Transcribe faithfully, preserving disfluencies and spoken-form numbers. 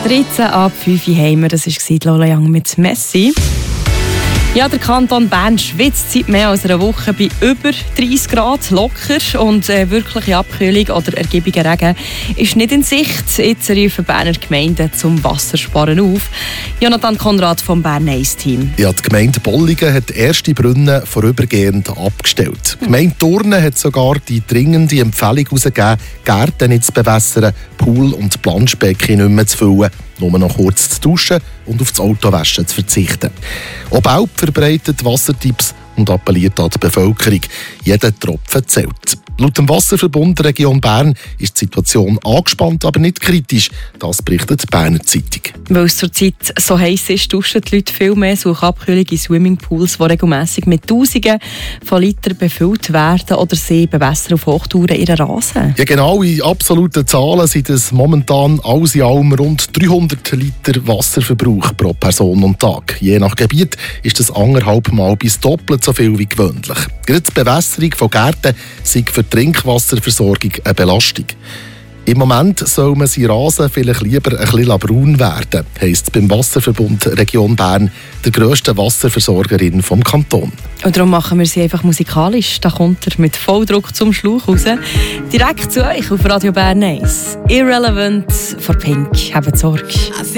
dreizehn ab fünf Uhr haben wir. Das war Lola Young mit Messi. Ja, der Kanton Bern schwitzt seit mehr als einer Woche bei über dreißig Grad locker und äh, wirkliche Abkühlung oder ergiebiger Regen ist nicht in Sicht. Jetzt rufen Berner Gemeinden zum Wassersparen auf. Jonathan Konrad vom Bern eins Team. Ja, die Gemeinde Bolligen hat erste Brunnen vorübergehend abgestellt. Die Gemeinde Thurnen hat sogar die dringende Empfehlung herausgegeben, Gärten nicht zu bewässern, Pool- und Planschbecken nicht mehr zu füllen, nur noch kurz zu duschen und auf das Autowaschen zu verzichten. Auch Belp verbreitet Wassertipps und appelliert an die Bevölkerung. Jeder Tropfen zählt. Laut dem Wasserverbund Region Bern ist die Situation angespannt, aber nicht kritisch. Das berichtet die Berner Zeitung. Weil es zurzeit so heiß ist, duschen die Leute viel mehr, suchen Abkühlung in Swimmingpools, die regelmässig mit Tausenden von Litern befüllt werden, oder sie bewässern auf Hochtouren ihren Rasen. Ja, genau, in absoluten Zahlen sind es momentan alles in allem rund dreihundert Liter Wasserverbrauch pro Person und Tag. Je nach Gebiet ist das anderthalb Mal bis doppelt so viel wie gewöhnlich. Gerade die Bewässerung von Gärten sei für die Trinkwasserversorgung eine Belastung. Im Moment soll man seinen Rasen vielleicht lieber ein bisschen braun werden, heisst beim Wasserverbund Region Bern, der grössten Wasserversorgerin vom Kanton. Und darum machen wir sie einfach musikalisch. Da kommt er mit Volldruck zum Schlauch raus. Direkt zu euch auf Radio Bern eins. Irrelevant von Pink. Habt Sorge.